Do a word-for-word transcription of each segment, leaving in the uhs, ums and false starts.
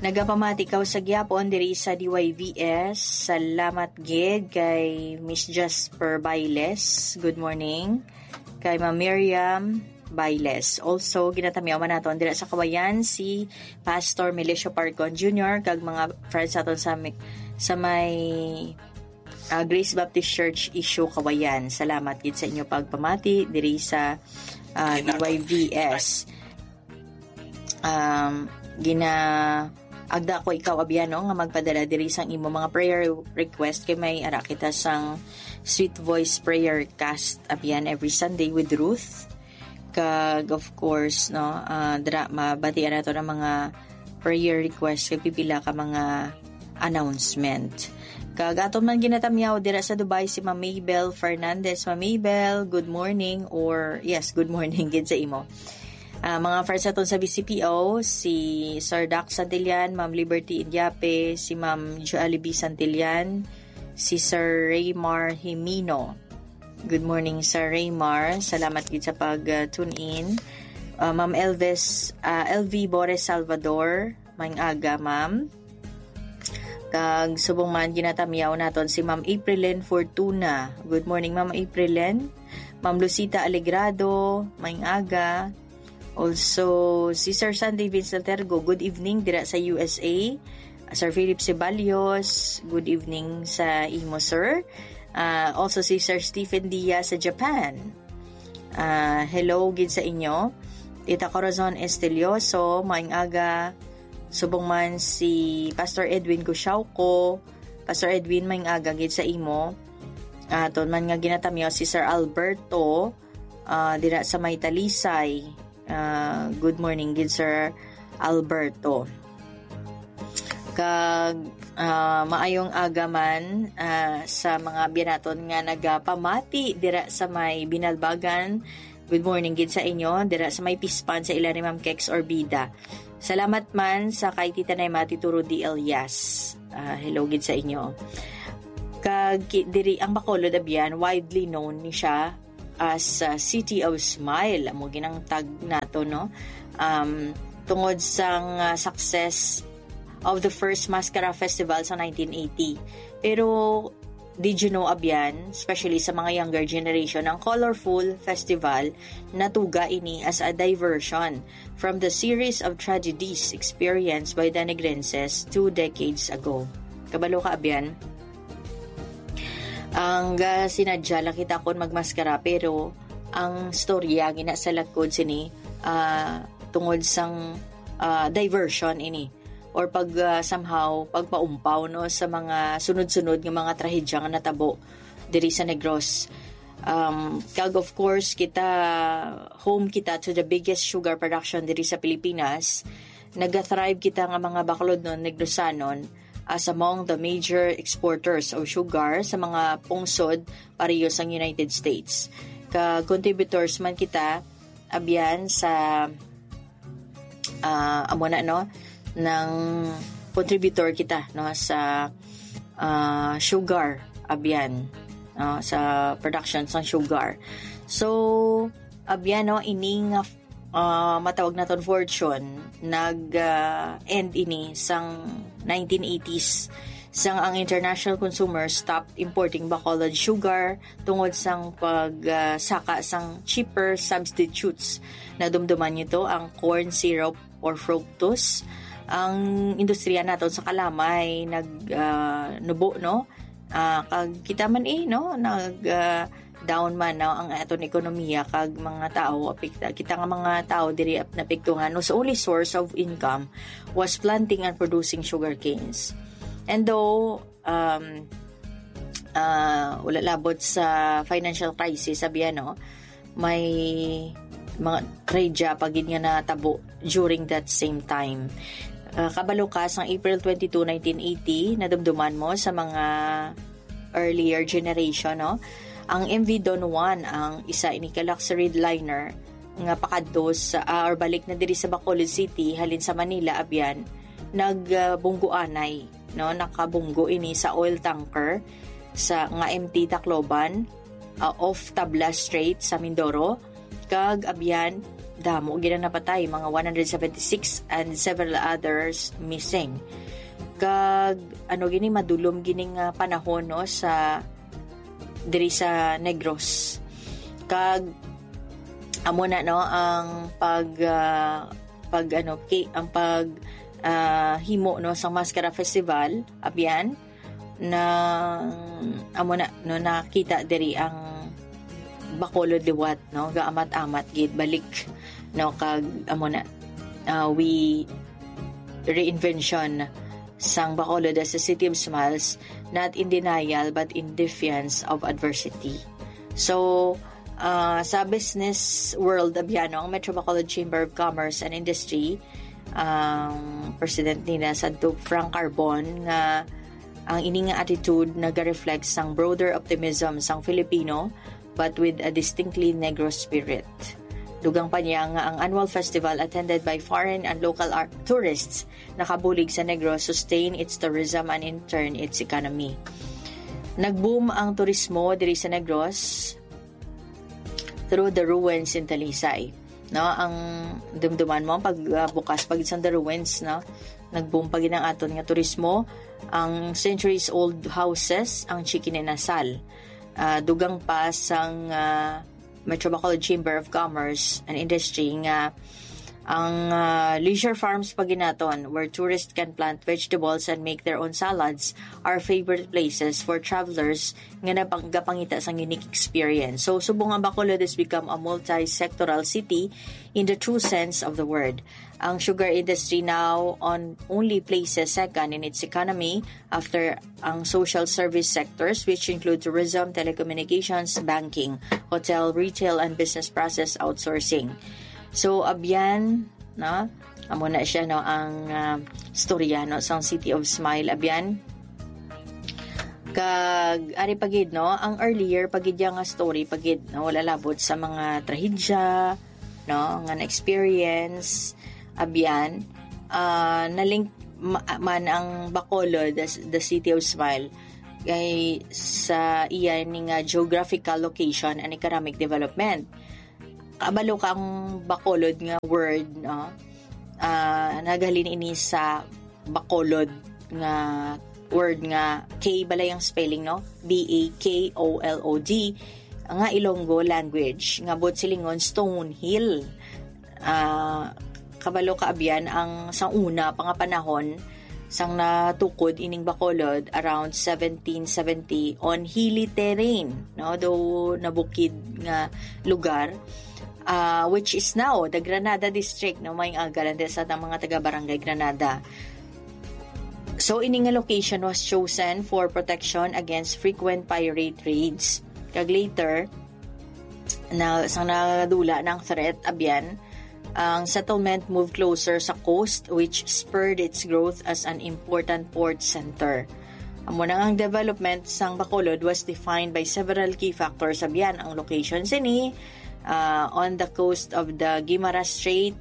Nagapamati ka sa gyapon diri sa D Y V S. Salamat gid kay Miss Jasper Bailes. Good morning. Kay Ma'am Miriam Bailes. Also ginatamiaw man naton dira sa Kawayan si Pastor Melesio Parcon Junior kag mga friends aton sa sa may uh, Grace Baptist Church issue Kawayan. Salamat gid sa inyo pagpamati diri sa uh, D Y V S. Um gina agda ko ikaw abiano nga magpadala diri sang imo mga prayer request kay may ara kita sang Sweet Voice Prayer Cast abian every Sunday with Ruth. Kag of course no uh, dra mabatian nato ng mga prayer request kay pipila ka mga announcement. Kag ato man ginatamyaw dira sa Dubai si Ma'am Maybel Fernandez. Ma'am Maybel, good morning or yes, good morning gid sa imo. Uh, mga friends natin sa B C P O, si Sir Dax Santillan, Ma'am Liberty Indiape, si Ma'am Joalibi Santillan, si Sir Raymar Himino. Good morning, Sir Raymar. Salamat gid sa pag-tune uh, in. Uh, Ma'am Elvis, uh, L V Bores Salvador, maing aga, Ma'am. Kag subong man ginatamyaw naton si Ma'am Aprilyn Fortuna. Good morning, Ma'am Aprilyn. Ma'am Lucita Alegrado, maing aga. Also, si Sir Sandy Vince Tergo, good evening dira sa U S A. Sir Philip Ceballos, good evening sa imo, sir. Uh, also, si Sir Stephen Diaz sa Japan. Uh, hello, gid sa inyo. Tita Corazon Estelioso, maing aga. Subong man si Pastor Edwin Gushauco. Pastor Edwin, maing aga, gid sa imo. Uh, ton man nga ginatamyo si Sir Alberto, uh, dira sa Maytalisay. Uh, good morning gid Sir Alberto. Kag uh, maayong agaman uh, sa mga binaton nga nagapamati dira sa may Binalbagan. Good morning gid sa inyo dira sa may Pispan sa ila ni Ma'am Kex Orbida. Salamat man sa kay Tita Naymati Turo D. Elias. Uh, hello gid sa inyo. Kag diri ang Bacolod abyan, widely known ni siya as uh, City of Smile. Amo ginang tag nato no. Um tungod sang uh, success of the first Mascara Festival sa nineteen eighty. Pero did you know abyan, especially sa mga younger generation, ang Colorful Festival natuga ini as a diversion from the series of tragedies experienced by the Negrenses two decades ago. Kabalo ka abyan? Ang uh, sinadya lang kita kon magmaskara pero ang storya gina sa lakod sini uh, tungod sang uh, diversion ini or pag uh, somehow pagpaumpaw no sa mga sunod-sunod nga mga trahedya nga natabo diri sa Negros. Um, kag of course kita home kita to the biggest sugar production diri sa Pilipinas. Naga-thrive kita nga mga baklod non Negrosanon as among the major exporters of sugar sa mga pungsod pareho sa United States. Ka-contributors man kita abyan sa uh, amo na no ng contributor kita no sa uh, sugar abyan no, sa production sa sugar. So abyan no ining uh, matawag naton fortune nag uh, end ini sang nineteen eighties sang ang international consumers stopped importing Bacolod sugar tungod sang pagsaka uh, sang cheaper substitutes. Nadumduman nito ang corn syrup or fructose. Ang industriya naton sa kalamay nag uh, nubo no uh, kag kita man eh no nag uh, down man no, ang aton ekonomiya kag mga tao apekta kita nga mga tao diri napektuhan no so only source of income was planting and producing sugar canes. And though um uh wala labot sa financial crisis sabi ano may mga trade pagid nga natabo during that same time. Uh, kabalo ka sang April twenty-second, nineteen eighty nadumduman mo sa mga earlier generation no. Ang M V Don Juan ang isa ini ka luxury liner nga pakadto sa uh, or balik na diri sa Bacolod City halin sa Manila abyan nagbunggoanay uh, no nakabunggo ini sa oil tanker sa nga M T Tacloban uh, off Tablas Strait sa Mindoro kag abyan damo ginang napatay, mga one hundred seventy-six and several others missing. Kag ano gini madulom gining uh, panahon no sa diri sa Negros. Kag amo na no ang pag uh, pag ano ki, ang pag uh, himo no sa Mascara Festival abyan na amo na no nakita diri ang Bacolod liwat no gaamat-amat gid balik no kag amo na uh, we reinvention sang Bacolod as a city of smiles, not in denial but in defiance of adversity. So uh, sa business world abyan no ang Metro Bacolod Chamber of Commerce and Industry ang um, president nila Sadto Frank Carbon nga ang ini nga attitude naga-reflect sang broader optimism sang Filipino but with a distinctly Negro spirit. Dugang pa niya nga ang annual festival attended by foreign and local art tourists nakabulig sa Negros sustain its tourism and in turn its economy. Nagboom ang turismo diri sa Negros through the ruins in Talisay. No, ang dumduman mo pag uh, bukas pag sa the ruins no, nagboom pag ang aton nga turismo, ang centuries old houses, ang Chicken Inasal. Uh, dugang pa sang uh, Metro Bacolod Chamber of Commerce and Industry nga ang uh, leisure farms paginaton where tourists can plant vegetables and make their own salads are favorite places for travelers nga napagapangita sang unique experience. So subong ang Bacolod has become a multi-sectoral city in the true sense of the word. Ang sugar industry now on only places second in its economy after ang social service sectors which include tourism, telecommunications, banking, hotel, retail, and business process outsourcing. So abyan no amo na siya no ang uh, storya no sa City of Smile abyan kag ari pagid no ang earlier pagid nga story pagid no wala labot sa mga trahedya no nga na experience abyan uh, nalink man ang Bacolod the, the City of Smile kay sa iyan ning uh, geographical location and economic development. Kabalo kang Bacolod nga word no uh, nagahalin ini sa Bacolod nga word nga K balay ang spelling no B A K O L O D nga Ilonggo language nga bot silingon Stone Hill. Uh, kabalo kaabyan ang sang una pang panahon sang natukod ining Bacolod around seventeen seventy on hilly terrain no do nabukid nga lugar. Uh, which is now the Granada district no may agalan sa mga taga Barangay Granada. So ining nga location was chosen for protection against frequent pirate raids. Kag later na sang nadula ng threat abyan ang settlement moved closer sa coast which spurred its growth as an important port center. Amo na ang development sang Bacolod was defined by several key factors abyan ang location sini Uh, on the coast of the Guimaras Strait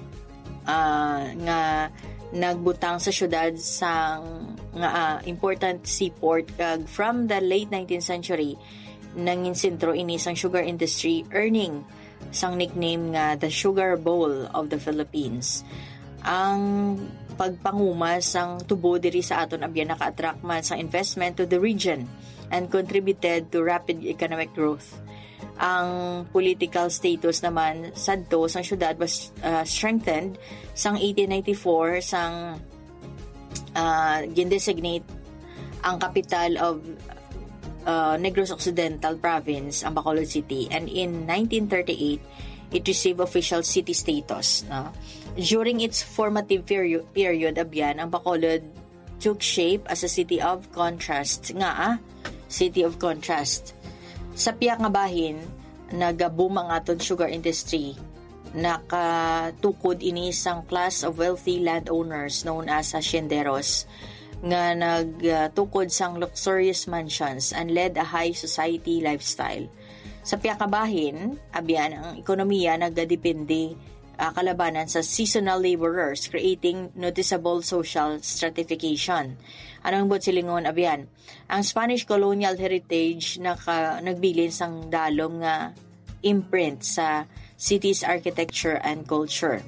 uh, nga nagbutang sa syudad sang nga uh, important seaport kag from the late nineteenth century nangin sentro ini sang sugar industry earning sang nickname nga the Sugar Bowl of the Philippines. Ang pagpanguma sang tubo diri sa aton abyan naka-attract man sa investment to the region and contributed to rapid economic growth. Ang political status naman sadto sang syudad was uh, strengthened sang eighteen ninety-four sang uh, gindesignate ang capital of uh, Negros Occidental Province ang Bacolod City, and in nineteen thirty-eight it received official city status. No? During its formative period, period abyan ang Bacolod took shape as a city of contrast nga ah, city of contrast. Sa piyak nga bahin, nagaboom ang aton sugar industry. Nakatukod ini isang class of wealthy landowners known as hacienderos nga nagtukod sang luxurious mansions and led a high society lifestyle. Sa piyak nga bahin, abyan ang ekonomiya nagadepende uh, kalabanan sa seasonal laborers creating noticeable social stratification. Anong bot silingon abyan? Ang Spanish colonial heritage naka, nagbilin sang dalom nga imprint sa city's architecture and culture.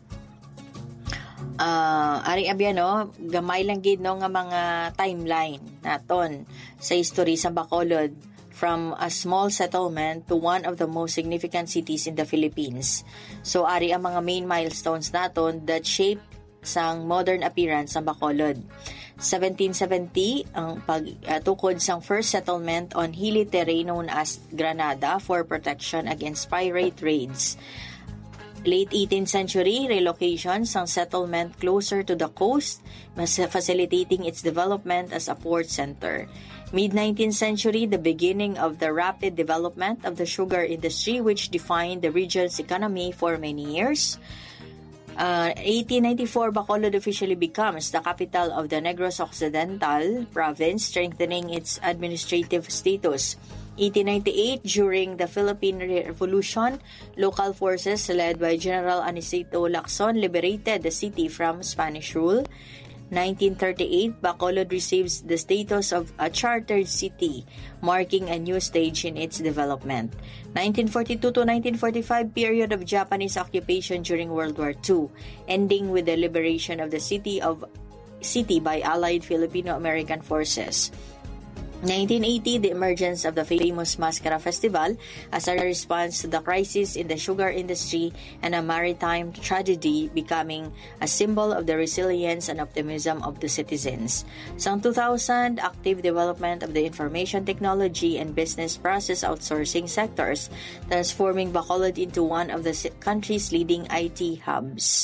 Uh, aring abyan no, gamay lang gid no nga mga timeline naton sa history sa Bacolod from a small settlement to one of the most significant cities in the Philippines. So ari ang mga main milestones naton that shape sang modern appearance sa Bacolod. seventeen seventy ang pagtukod uh, sang first settlement on hilly terrain known as Granada for protection against pirate raids. Late eighteenth century, relocation sang settlement closer to the coast, mas facilitating its development as a port center. Mid-nineteenth century, the beginning of the rapid development of the sugar industry, which defined the region's economy for many years. Uh, eighteen ninety-four, Bacolod officially becomes the capital of the Negros Occidental province, strengthening its administrative status. eighteen ninety-eight, during the Philippine Revolution, local forces led by General Aniceto Lacson liberated the city from Spanish rule. nineteen thirty-eight, Bacolod receives the status of a chartered city, marking a new stage in its development. nineteen forty-two to nineteen forty-five, period of Japanese occupation during World War Two, ending with the liberation of the city of city by Allied Filipino-American forces. nineteen eighty, the emergence of the famous Mascara Festival as a response to the crisis in the sugar industry and a maritime tragedy, becoming a symbol of the resilience and optimism of the citizens. So two thousand, active development of the information technology and business process outsourcing sectors, transforming Bacolod into one of the country's leading I T hubs.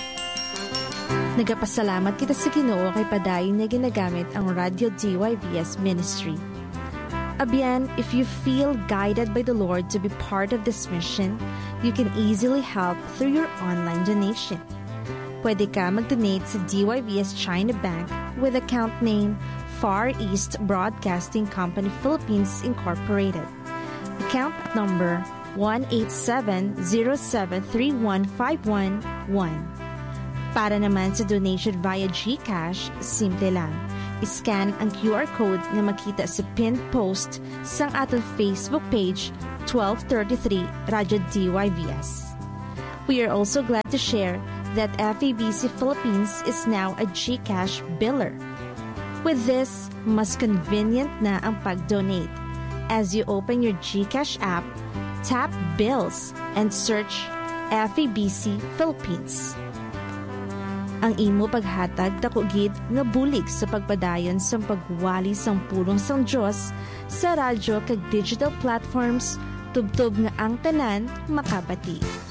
Nagapasalamat kita sa Ginoo kay padayon na ginagamit ang Radio D Y V S Ministry. Abyan, if you feel guided by the Lord to be part of this mission, you can easily help through your online donation. Pwede ka mag-donate sa D Y V S China Bank with account name Far East Broadcasting Company Philippines Incorporated. Account number one eight seven zero seven three one five one one. Para naman sa donation via GCash, simple lang. I-scan ang Q R code na makita sa pinned post sa ating Facebook page, twelve thirty-three Radyo D Y V S. We are also glad to share that F E B C Philippines is now a GCash biller. With this, mas convenient na ang pag-donate. As you open your GCash app, tap Bills and search F E B C Philippines. Ang imo paghatag dako gid nga bulig sa pagpadayon sa pagwali sang pulong sang Dios sa radyo kag digital platforms, tubtob nga ang tanan makabati.